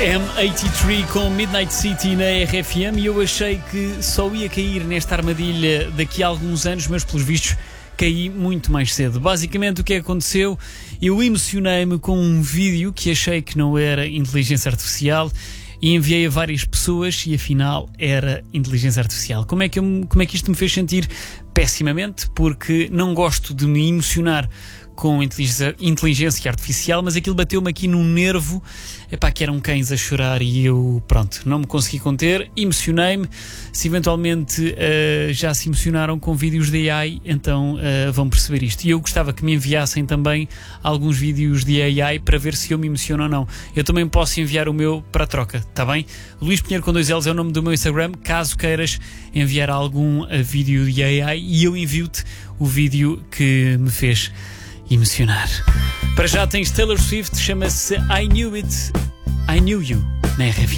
M83 com Midnight City na RFM, e eu achei que só ia cair nesta armadilha daqui a alguns anos, mas pelos vistos caí muito mais cedo. Basicamente o que aconteceu, eu emocionei-me com um vídeo que achei que não era inteligência artificial e enviei a várias pessoas e afinal era inteligência artificial. Como é que isto me fez sentir? Pessimamente, porque não gosto de me emocionar com inteligência artificial, mas aquilo bateu-me aqui num nervo, que eram cães a chorar e eu, não me consegui conter, emocionei-me. Se eventualmente já se emocionaram com vídeos de AI, então vão perceber isto. E eu gostava que me enviassem também alguns vídeos de AI para ver se eu me emociono ou não. Eu também posso enviar o meu para troca, está bem? Luís Pinheiro com 2 L's é o nome do meu Instagram, caso queiras enviar algum vídeo de AI e eu envio-te o vídeo que me fez emocionar. Para já tens Taylor Swift, chama-se I Knew You, na RFM.